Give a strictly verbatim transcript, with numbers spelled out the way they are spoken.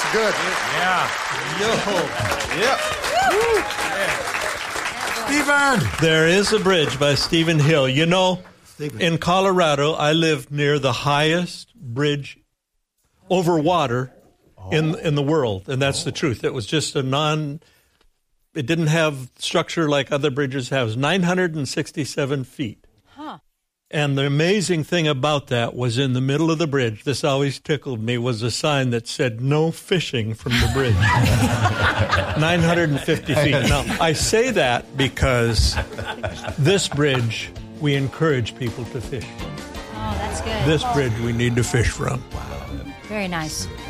That's good. Yeah. Yo. Yep. Stephen! There is a bridge by Stephen Hill. You know, Stephen. in Colorado, I lived near the highest bridge over water in in the world, and that's the truth. It was just a non... It didn't have structure like other bridges have. It was nine hundred sixty-seven feet. Huh. And the amazing thing about that was in the middle of the bridge, this always tickled me, was a sign that said, no fishing from the bridge. nine hundred fifty feet. Now, I say that because this bridge, we encourage people to fish from. Oh, that's good. This bridge we need to fish from. Very nice.